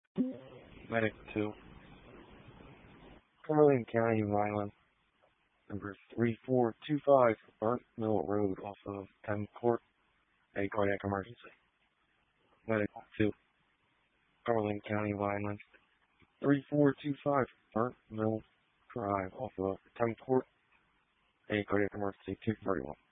Medic 2, Cumberland County Violence, number 3425, Burnt Mill Road, off of 10th Court, a cardiac emergency. Medic 2, Cumberland County Violence, 3425, Burnt Mill Drive, off of 10th Court, a cardiac emergency, 231.